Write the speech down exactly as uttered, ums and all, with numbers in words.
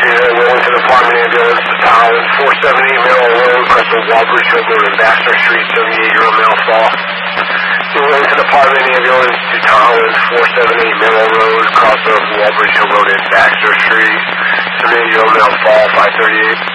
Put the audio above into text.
Wellington Apartment Ambulance to Holland, four seventy Merrill Road, Crestwood Walbridge Hill Road, and Baxter Street, seventy-eight-year-old male fall. Wellington Apartment Ambulance to Holland, four seventy Merrill Road, Crestwood Walbridge Hill Road, and Baxter Street, seventy-eight-year-old male fall, five thirty-eight.